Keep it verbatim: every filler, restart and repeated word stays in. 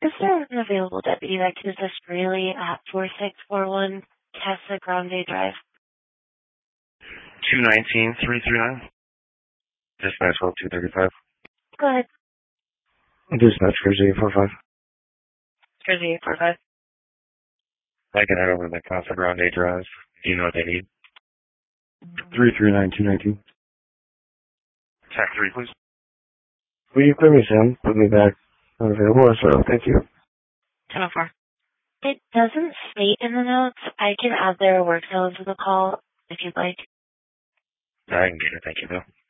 Is there an available deputy that can assist Greeley at four six four one Casa Grande Drive? two nineteen, three three nine. Dispatch twelve two thirty-five. Go ahead. Dispatch Jersey eight four five. Jersey eight four five. I can head over to the Casa Grande Drive. Do you know what they need? three three nine two nineteen. Tech three, please. Will you clear me, Sam? Put me back unavailable, so thank you. ten oh four. It doesn't state in the notes. I can add their work zone to the call if you'd like. I can get it. Thank you, though.